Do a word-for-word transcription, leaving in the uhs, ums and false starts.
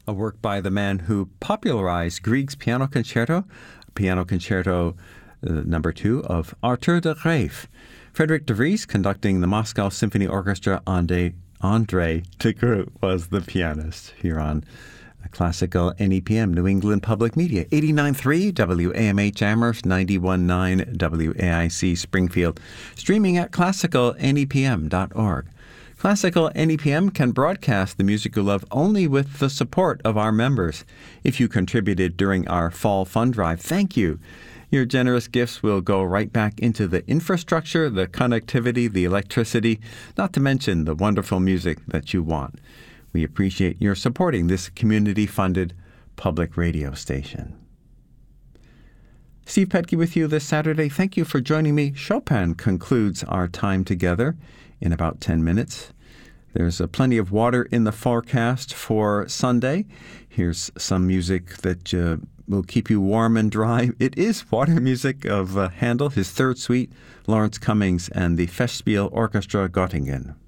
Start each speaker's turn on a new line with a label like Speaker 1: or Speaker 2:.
Speaker 1: a work by the man who popularized Grieg's Piano Concerto, Piano Concerto uh, number two of Arthur de Graef. Frederick de Vries, conducting the Moscow Symphony Orchestra, Andre, Andre de Groot was the pianist here on Classical N E P M, New England Public Media, eighty-nine point three W A M H Amherst, ninety-one point nine W A I C Springfield, streaming at classical N E P M dot org. Classical N E P M can broadcast the music you love only with the support of our members. If you contributed during our fall fund drive, thank you. Your generous gifts will go right back into the infrastructure, the connectivity, the electricity, not to mention the wonderful music that you want. We appreciate your supporting this community-funded public radio station. Steve Petke with you this Saturday. Thank you for joining me. Chopin concludes our time together in about ten minutes. There's uh, plenty of water in the forecast for Sunday. Here's some music that uh, will keep you warm and dry. It is water music of uh, Handel, his third suite, Lawrence Cummings, and the Festspiel Orchestra Göttingen.